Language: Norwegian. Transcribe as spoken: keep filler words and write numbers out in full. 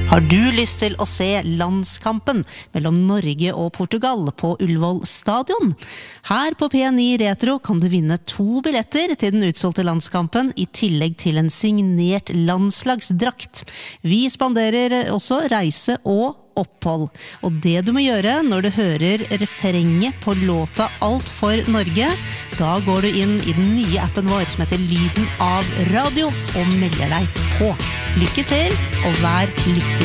Har du lyst til å se landskampen mellom Norge og Portugal på Ullevål stadion? Her på P ni Retro kan du vinne to billetter til den utsolgte landskampen i tillegg til en signert landslagsdrakt. Vi spanderer også reise og opphold. Og det du må gjøre når du hører refrenget på låta Alt for Norge, da går du inn i den nye appen vår som heter Lyden av Radio og melder deg på. Lykke til, og vær lytter